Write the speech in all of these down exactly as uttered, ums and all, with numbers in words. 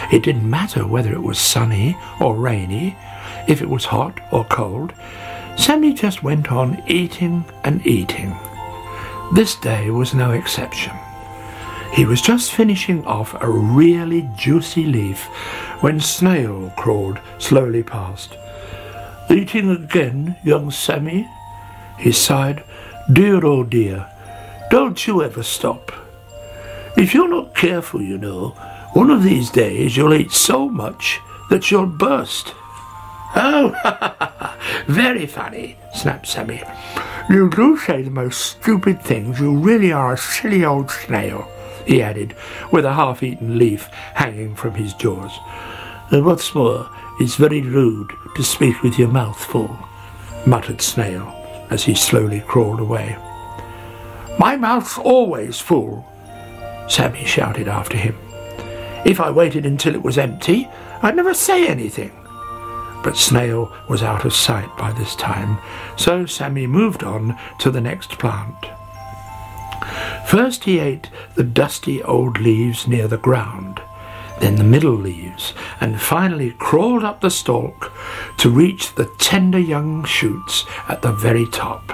It didn't matter whether it was sunny or rainy, if it was hot or cold. Sammy just went on eating and eating. This day was no exception. He was just finishing off a really juicy leaf when Snail crawled slowly past. "Eating again, young Sammy?" He sighed. "Dear, oh dear, don't you ever stop. If you're not careful, you know, one of these days you'll eat so much that you'll burst." "Oh, very funny," snapped Sammy. "You do say the most stupid things. You really are a silly old snail," he added, with a half-eaten leaf hanging from his jaws. "And what's more, it's very rude to speak with your mouth full," muttered Snail as he slowly crawled away. "My mouth's always full," Sammy shouted after him. "If I waited until it was empty, I'd never say anything." But Snail was out of sight by this time, so Sammy moved on to the next plant. First he ate the dusty old leaves near the ground, then the middle leaves, and finally crawled up the stalk to reach the tender young shoots at the very top.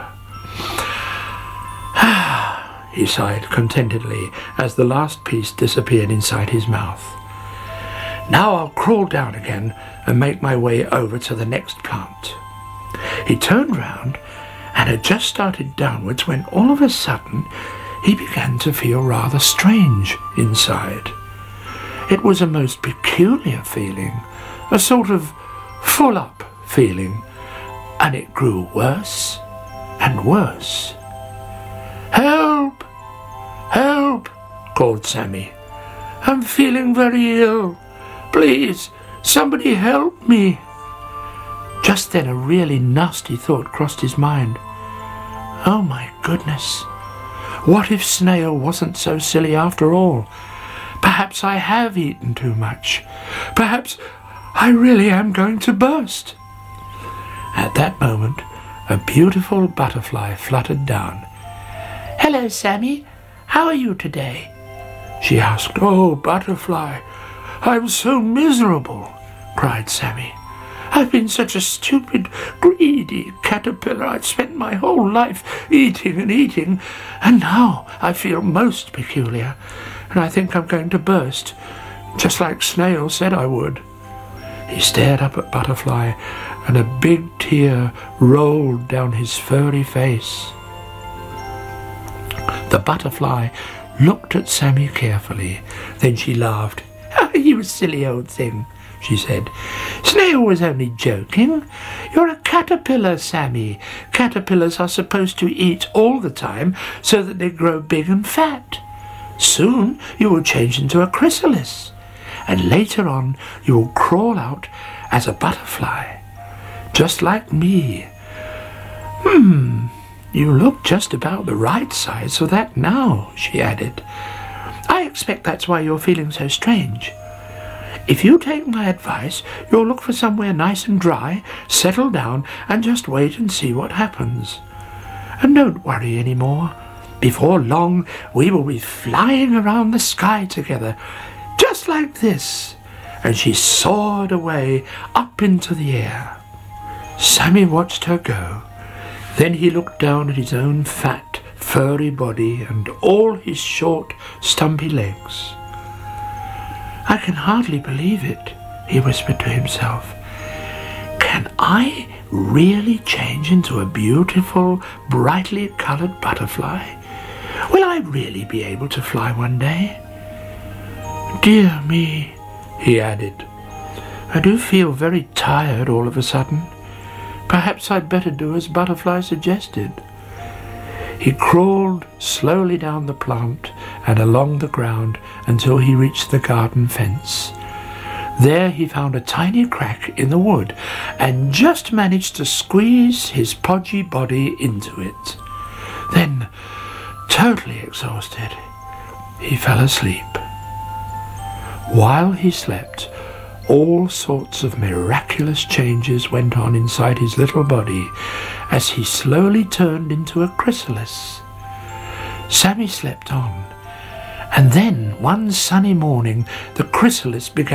"Ah," he sighed contentedly as the last piece disappeared inside his mouth. "Now I'll crawl down again and make my way over to the next plant." He turned round and had just started downwards when all of a sudden he began to feel rather strange inside. It was a most peculiar feeling, a sort of full-up feeling, and it grew worse and worse. "Help! Help!" called Sammy. "I'm feeling very ill. Please, somebody help me." Just then a really nasty thought crossed his mind. Oh my goodness, what if Snail wasn't so silly after all? Perhaps I have eaten too much. Perhaps I really am going to burst. At that moment, a beautiful butterfly fluttered down. "Hello, Sammy. How are you today?" she asked. "Oh, Butterfly, I'm so miserable," cried Sammy. "I've been such a stupid, greedy caterpillar. I've spent my whole life eating and eating, and now I feel most peculiar, and I think I'm going to burst, just like Snail said I would." He stared up at Butterfly, and a big tear rolled down his furry face. The Butterfly looked at Sammy carefully. Then she laughed. "You silly old thing," she said. "Snail was only joking. You're a caterpillar, Sammy. Caterpillars are supposed to eat all the time so that they grow big and fat. Soon you will change into a chrysalis, and later on you will crawl out as a butterfly, just like me. Hmm, you look just about the right size for that now," she added. "I expect that's why you're feeling so strange. If you take my advice, you'll look for somewhere nice and dry, settle down, and just wait and see what happens. And don't worry any more. Before long, we will be flying around the sky together, just like this." And she soared away up into the air. Sammy watched her go. Then he looked down at his own fat, furry body and all his short, stumpy legs. "I can hardly believe it," he whispered to himself. "Can I really change into a beautiful, brightly coloured butterfly? Will I really be able to fly one day? Dear me," he added, "I do feel very tired all of a sudden. Perhaps I'd better do as Butterfly suggested." He crawled slowly down the plant and along the ground until he reached the garden fence. There he found a tiny crack in the wood and just managed to squeeze his podgy body into it. Then, totally exhausted, he fell asleep. While he slept, all sorts of miraculous changes went on inside his little body as he slowly turned into a chrysalis. Sammy slept on, and then one sunny morning the chrysalis began